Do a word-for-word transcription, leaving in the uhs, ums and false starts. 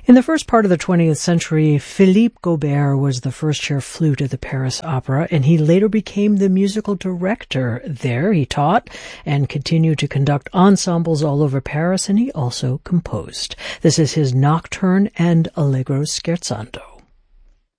In the first part of the twentieth century, Philippe Gaubert was the first-chair flute at the Paris Opera, and he later became the musical director there. He taught and continued to conduct ensembles all over Paris, and he also composed. This is his Nocturne and Allegro Scherzando.